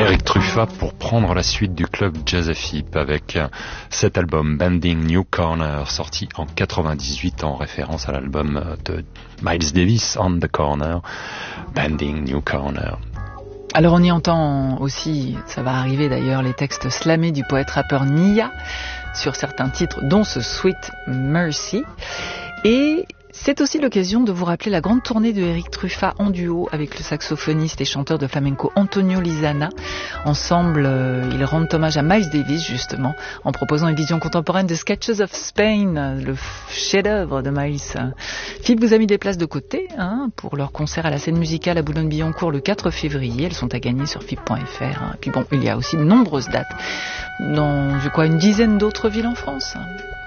Eric Truffat pour prendre la suite du club Jazz FIP avec cet album Bending New Corner sorti en 98 en référence à l'album de Miles Davis On the Corner, Bending New Corner. Alors on y entend aussi, ça va arriver d'ailleurs, les textes slamés du poète-rappeur Nia sur certains titres, dont ce Sweet Mercy. Et c'est aussi l'occasion de vous rappeler la grande tournée de Eric Truffat en duo avec le saxophoniste et chanteur de flamenco Antonio Lizana. Ensemble, ils rendent hommage à Miles Davis justement en proposant une vision contemporaine de Sketches of Spain, le chef-d'œuvre de Miles. FIP vous a mis des places de côté pour leur concert à la scène musicale à Boulogne-Billancourt le 4 février. Elles sont à gagner sur FIP.fr. Puis bon, il y a aussi de nombreuses dates dans une dizaine d'autres villes en France.